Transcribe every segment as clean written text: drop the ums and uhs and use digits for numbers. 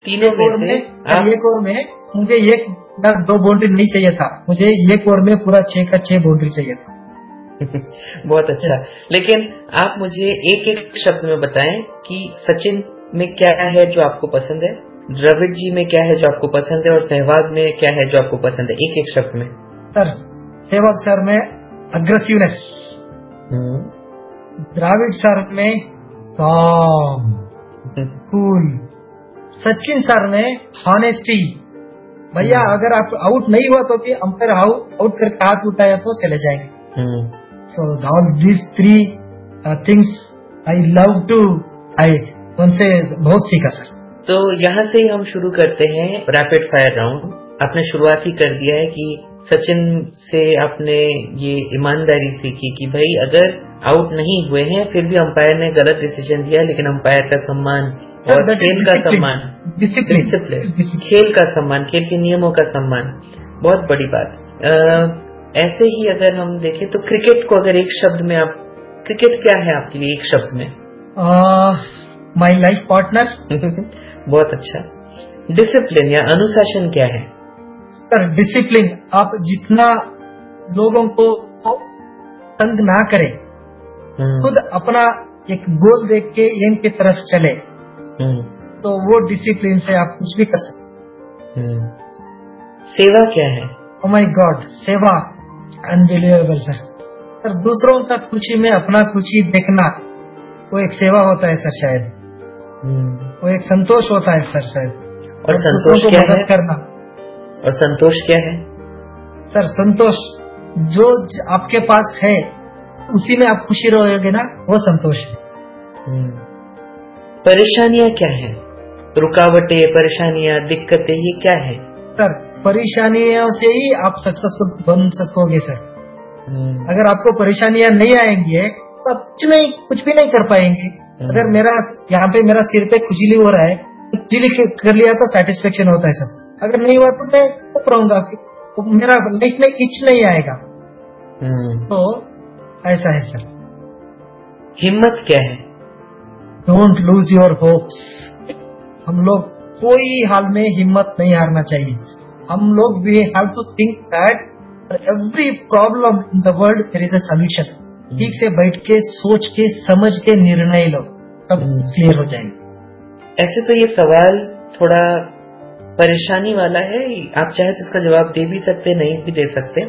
तीनों में से एक ओवर में मुझे एक 2 बाउंड्री नहीं चाहिए था, मुझे एक ओवर में पूरा 6 का 6 बाउंड्री चाहिए था। बहुत अच्छा। लेकिन आप मुझे एक एक शब्द में बताएं कि सचिन में क्या है जो आपको पसंद है, द्रविड़ जी में क्या है जो आपको पसंद है, और सहवाग में क्या है जो आपको पसंद है, एक एक शब्द में। सर सहवाग सर में अग्रेसिवनेस, द्रविड़ सर में काम कूल, सचिन सर में हॉनेस्टी। भैया अगर आप आउट नहीं हुआ तो भी अंपायर आउट करके हाथ उठाया तो चले जाएंगे। So all these 3 things I love to, उनसे बहुत सीखा सर। तो यहाँ से ही हम शुरू करते हैं रैपिड फायर राउंड। आपने शुरुआत ही कर दिया है कि सचिन से आपने ये ईमानदारी सीखी कि भाई अगर आउट नहीं हुए हैं फिर भी अंपायर ने गलत डिसीजन दिया, लेकिन अंपायर का सम्मान और खेल का सम्मान, डिसिप्लिन, खेल का सम्मान, खेल के नियमों का सम्मान, बहुत बड़ी बात। ऐसे ही अगर हम देखें तो क्रिकेट को अगर एक शब्द में आप, क्रिकेट क्या है आपके लिए एक शब्द में? My life partner. बहुत अच्छा। डिसिप्लिन या अनुशासन क्या है? सर डिसिप्लिन, आप जितना लोगों को तंग ना करें, खुद अपना एक गोल देख के एम की तरफ चले, तो वो डिसिप्लिन से आप कुछ भी कर सकते। सेवा क्या है? ओ माय गॉड, सेवा अनबिलीवेबल सर। सर दूसरों का खुशी में अपना खुशी देखना, वो एक सेवा होता है सर शायद। वो एक संतोष होता है सर शायद। और संतोष को क्या मदद है? करना। और संतोष क्या है? सर संतोष जो आपके पास है उसी में आप खुशी रहोगे ना, वो संतोष है। परेशानियां क्या है? रुकावटें, परेशानियां, दिक्कतें, ये क्या है? सर परेशानियों से ही आप सक्सेसफुल बन सकोगे सर। अगर आपको परेशानियां नहीं आएंगी तो आप कुछ भी नहीं कर पाएंगे। अगर यहाँ पे मेरा सिर पे खुजली हो रहा है, खुजली कर लिया तो सेटिस्फेक्शन होता है सर। अगर नहीं हुआ तो मैं चुप रहूंगा, तो मेरा लाइफ में इच नहीं आएगा। तो ऐसा है सर। हिम्मत क्या है? Don't lose your hopes. हम लोग कोई हाल में हिम्मत नहीं हारना चाहिए। हम लोग we have to think that every problem in the world there is a solution. ठीक से बैठ के सोच के समझ के निर्णय लो, सब क्लियर हो जाएंगे। ऐसे तो ये सवाल थोड़ा परेशानी वाला है, आप चाहे तो इसका जवाब दे भी सकते, नहीं भी दे सकते।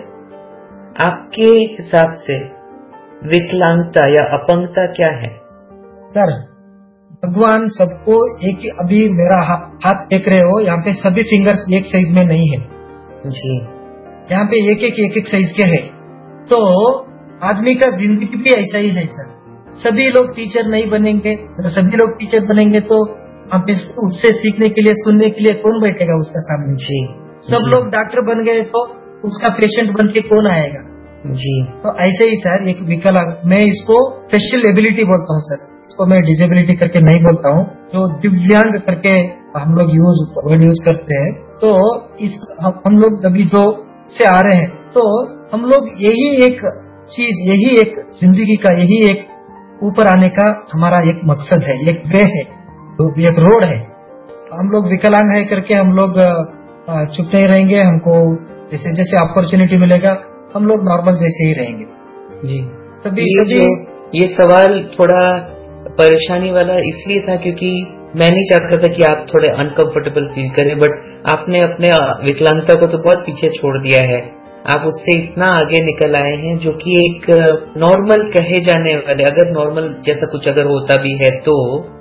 आपके हिसाब से विकलांगता या अपंगता क्या है? सर भगवान सबको एक ही, अभी मेरा हाथ देख रहे हो, यहाँ पे सभी फिंगर्स एक साइज में नहीं है जी, यहाँ पे एक एक साइज के है। तो आदमी का जिंदगी भी ऐसा ही है सर। सभी लोग टीचर नहीं बनेंगे, सभी लोग टीचर बनेंगे तो आप उससे सीखने के लिए, सुनने के लिए कौन बैठेगा उसका सामने? जी। सब लोग डॉक्टर बन गए तो उसका पेशेंट बन के कौन आएगा? जी। तो ऐसे ही सर एक विकलांग, मैं इसको स्पेशल एबिलिटी बोलता हूँ सर, इसको मैं डिसेबिलिटी करके नहीं बोलता हूँ। जो दिव्यांग करके हम लोग वर्ड यूज करते हैं, तो इस हम लोग अभी जो से आ रहे हैं, तो हम लोग यही एक चीज, यही एक जिंदगी का, यही एक ऊपर आने का हमारा एक मकसद है, एक वे है, एक रोड है। हम लोग विकलांग है करके हम लोग चुप नहीं रहेंगे। हमको जैसे जैसे अपॉर्चुनिटी मिलेगा हम लोग नॉर्मल जैसे ही रहेंगे। जी। सभी ये सवाल थोड़ा परेशानी वाला इसलिए था क्योंकि मैं नहीं चाहता था कि आप थोड़े अनकंफर्टेबल फील करें, बट आपने अपने विकलांगता को तो बहुत पीछे छोड़ दिया है। आप उससे इतना आगे निकल आए हैं जो कि एक नॉर्मल कहे जाने वाले, अगर नॉर्मल जैसा कुछ अगर होता भी है तो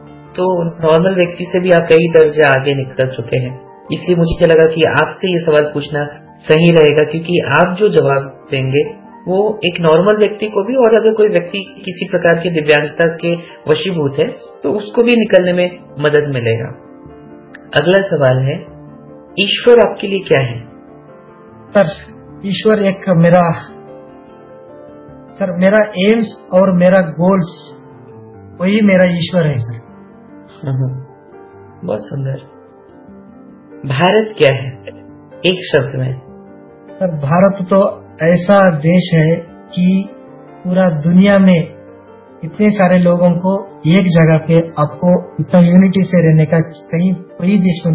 नॉर्मल व्यक्ति से भी आप कई दर्जा आगे निकल चुके हैं। इसलिए मुझे लगा कि आपसे ये सवाल पूछना सही रहेगा, क्योंकि आप जो जवाब देंगे वो एक नॉर्मल व्यक्ति को भी, और अगर कोई व्यक्ति किसी प्रकार की दिव्यांगता के वशीभूत है तो उसको भी निकलने में मदद मिलेगा। अगला सवाल है, ईश्वर आपके लिए क्या है? सर ईश्वर एक मेरा एम्स और मेरा गोल्स, वही मेरा ईश्वर है सर। बहुत सुंदर। भारत क्या है एक शब्द में? सर भारत तो ऐसा देश है कि पूरा दुनिया में इतने सारे लोगों को एक जगह पे आपको इतना यूनिटी से रहने का कहीं कोई देश